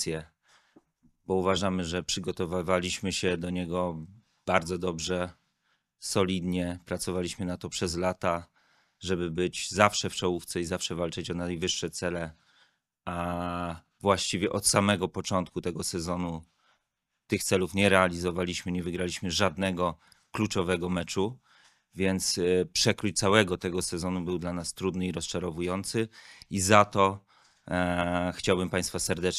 rewelację, bo uważamy, że przygotowywaliśmy się do niego bardzo dobrze, solidnie, pracowaliśmy na to przez lata, żeby być zawsze w czołówce i zawsze walczyć o najwyższe cele, a właściwie od samego początku tego sezonu tych celów nie realizowaliśmy, nie wygraliśmy żadnego kluczowego meczu, więc przekrój całego tego sezonu był dla nas trudny i rozczarowujący i za to chciałbym Państwa serdecznie